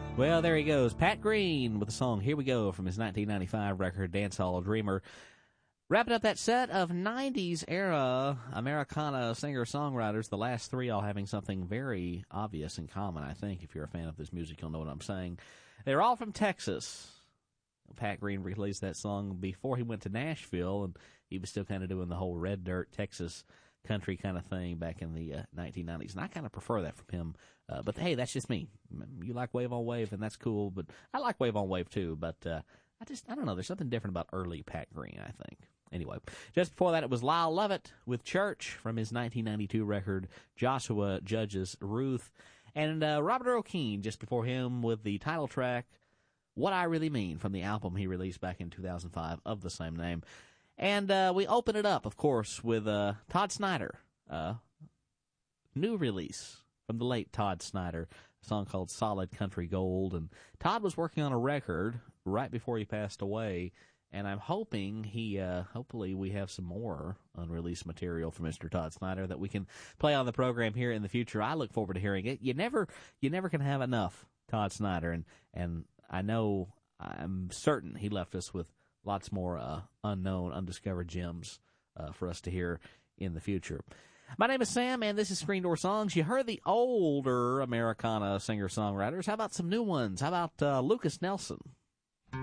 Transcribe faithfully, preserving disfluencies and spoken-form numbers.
Well, there he goes. Pat Green with the song Here We Go from his nineteen ninety-five record, Dancehall Dreamer. Wrapping up that set of nineties era Americana singer-songwriters, the last three all having something very obvious in common, I think. If you're a fan of this music, you'll know what I'm saying. They're all from Texas. Pat Green released that song before he went to Nashville, and he was still kind of doing the whole red dirt Texas country kind of thing back in the uh, nineteen nineties, and I kind of prefer that from him. Uh, but hey, that's just me. You like Wave on Wave, and that's cool. But I like Wave on Wave too. But uh, I just I don't know. There's something different about early Pat Green, I think. Anyway, just before that, it was Lyle Lovett with Church from his nineteen ninety-two record, Joshua Judge's Ruth, and uh, Robert Earl Keen just before him with the title track, What I Really Mean, from the album he released back in two thousand five of the same name. And uh, we open it up, of course, with uh, Todd Snider, uh, new release from the late Todd Snider, a song called Solid Country Gold. And Todd was working on a record right before he passed away, and I'm hoping he, uh, hopefully we have some more unreleased material from Mister Todd Snider that we can play on the program here in the future. I look forward to hearing it. You never, you never can have enough Todd Snider, and and I know, I'm certain he left us with lots more uh, unknown, undiscovered gems uh, for us to hear in the future. My name is Sam, and this is Screen Door Songs. You heard the older Americana singer-songwriters. How about some new ones? How about uh, Lucas Nelson?